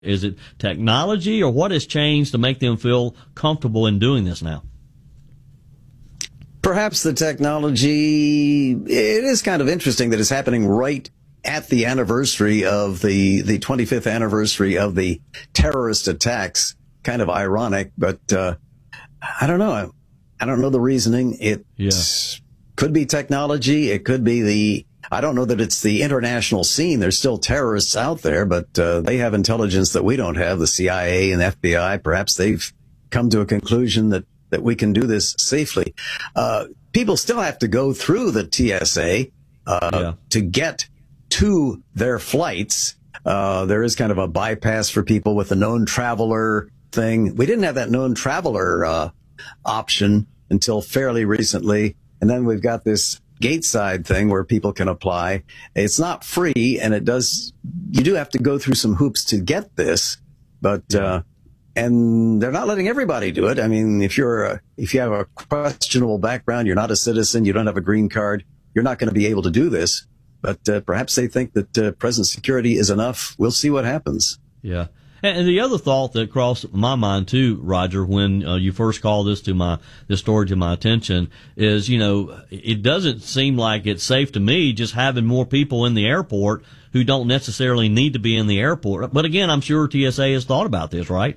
Is it technology, or what has changed to make them feel comfortable in doing this now? Perhaps the technology. It is kind of interesting that it's happening right at the anniversary of the 25th anniversary of the terrorist attacks. Kind of ironic, but I don't know. I don't know the reasoning. It could be technology. It could be I don't know that it's the international scene. There's still terrorists out there, but they have intelligence that we don't have, the CIA and FBI. Perhaps they've come to a conclusion that we can do this safely. People still have to go through the TSA to get to their flights. There is kind of a bypass for people with a known traveler thing. We didn't have that known traveler option until fairly recently. And then we've got this gateside thing where people can apply. It's not free, and you do have to go through some hoops to get this, but and they're not letting everybody do it. I mean, if you have a questionable background, you're not a citizen, you don't have a green card, you're not going to be able to do this. But perhaps they think that present security is enough. We'll see what happens. Yeah. And the other thought that crossed my mind too, Roger, when you first called this story to my attention, is, it doesn't seem like it's safe to me just having more people in the airport who don't necessarily need to be in the airport. But again, I'm sure TSA has thought about this, right?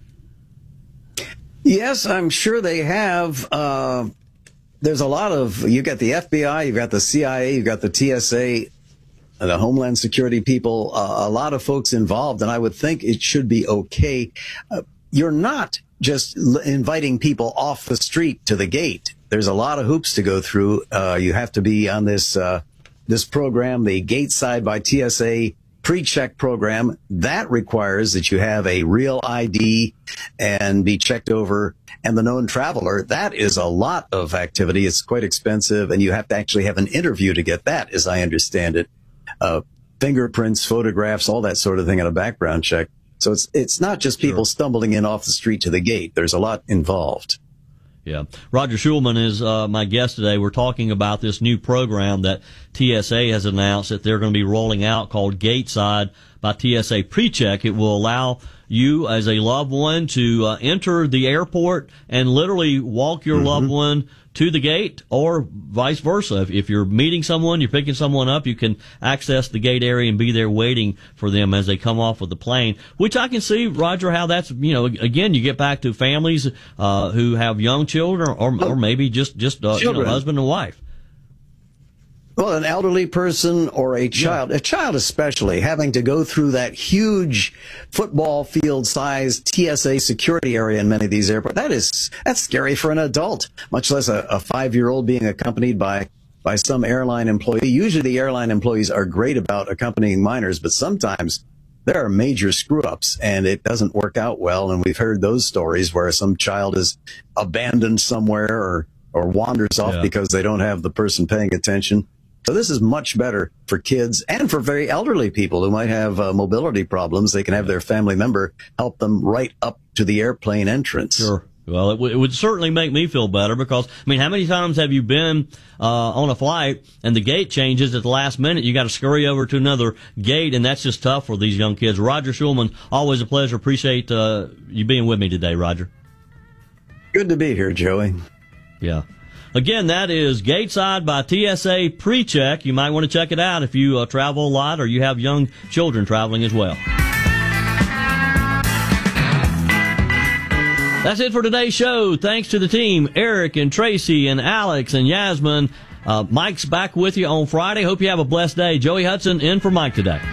Yes, I'm sure they have. There's a lot of, you've got the FBI, you've got the CIA, you've got the TSA, the Homeland Security people, a lot of folks involved, and I would think it should be okay. You're not just inviting people off the street to the gate. There's a lot of hoops to go through. You have to be on this program, the Gateside by TSA pre-check program. That requires that you have a real ID and be checked over. And the known traveler, that is a lot of activity. It's quite expensive, and you have to actually have an interview to get that, as I understand it. Fingerprints, photographs, all that sort of thing, and a background check. So it's not just people stumbling in off the street to the gate. There's a lot involved. Yeah. Roger Schulman is my guest today. We're talking about this new program that TSA has announced that they're going to be rolling out called Gateside by TSA PreCheck. It will allow you as a loved one to enter the airport and literally walk your loved one to the gate, or vice versa. If you're meeting someone, you're picking someone up, you can access the gate area and be there waiting for them as they come off of the plane, which I can see, Roger, how that's, again, you get back to families who have young children or maybe just husband and wife. Well, an elderly person or a child especially, having to go through that huge football field sized TSA security area in many of these airports, that's scary for an adult, much less a 5-year-old being accompanied by some airline employee. Usually the airline employees are great about accompanying minors, but sometimes there are major screw-ups and it doesn't work out well. And we've heard those stories where some child is abandoned somewhere or wanders off because they don't have the person paying attention. So this is much better for kids and for very elderly people who might have mobility problems. They can have their family member help them right up to the airplane entrance. Sure. Well, it would certainly make me feel better because, how many times have you been on a flight and the gate changes at the last minute? You got to scurry over to another gate, and that's just tough for these young kids. Roger Schulman, always a pleasure. Appreciate you being with me today, Roger. Good to be here, Joey. Yeah. Again, that is Gateside by TSA PreCheck. You might want to check it out if you travel a lot or you have young children traveling as well. That's it for today's show. Thanks to the team, Eric and Tracy and Alex and Yasmin. Mike's back with you on Friday. Hope you have a blessed day. Joey Hudson in for Mike today.